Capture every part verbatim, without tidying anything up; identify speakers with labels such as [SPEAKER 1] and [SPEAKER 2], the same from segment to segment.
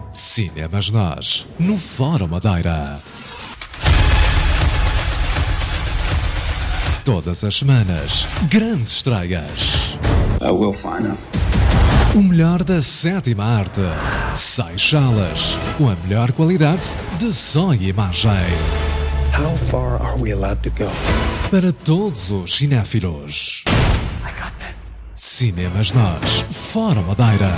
[SPEAKER 1] Cinemas Nós, no Fórum Madeira. Todas as semanas, grandes estreias.
[SPEAKER 2] I will find him.
[SPEAKER 1] O melhor da sétima arte. Seis salas, com a melhor qualidade de som e imagem.
[SPEAKER 3] How far are we allowed to go?
[SPEAKER 1] Para todos os cinéfilos.
[SPEAKER 2] I got this.
[SPEAKER 1] Cinemas Nós, Fórum Madeira.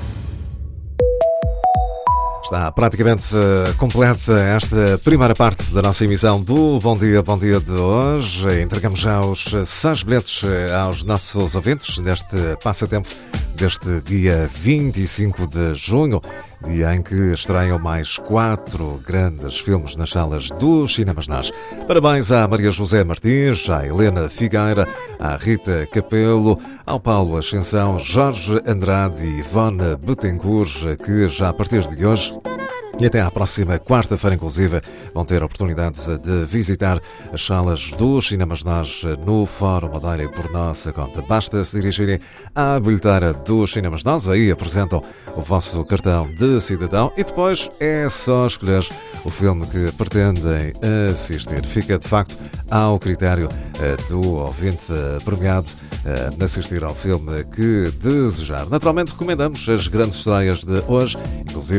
[SPEAKER 4] Está praticamente uh, completa esta primeira parte da nossa emissão do Bom Dia, Bom Dia de hoje. Entregamos já os seis bilhetes uh, aos nossos ouvintes neste passatempo deste dia vinte e cinco de junho, dia em que estreiam mais quatro grandes filmes nas salas dos Cinemas Nós. Parabéns à Maria José Martins, à Helena Figueira, à Rita Capelo, ao Paulo Ascensão, Jorge Andrade e Ivone Betancourt, que já a partir de hoje e até à próxima quarta-feira, inclusive, vão ter a oportunidade de visitar as salas dos Cinemas Nós no Fórum Madeira e por nossa conta. Basta se dirigirem à bilheteira dos Cinemas Nós, aí apresentam o vosso cartão de cidadão e depois é só escolher o filme que pretendem assistir. Fica, de facto, ao critério do ouvinte premiado assistir ao filme que desejar. Naturalmente, recomendamos as grandes estreias de hoje, inclusive